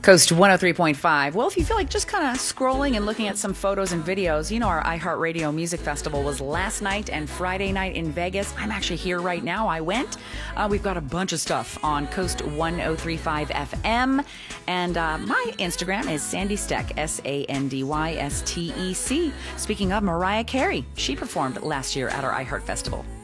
Coast 103.5. Well, if you feel like just kind of scrolling and looking at some photos and videos, you know, our iHeartRadio Music Festival was last night and Friday night in Vegas. I'm actually here right now. I went. We've got a bunch of stuff on Coast 103.5 FM. And my Instagram is Sandy Steck, SandyStec. Speaking of Mariah Carey, she performed last year at our iHeart Festival.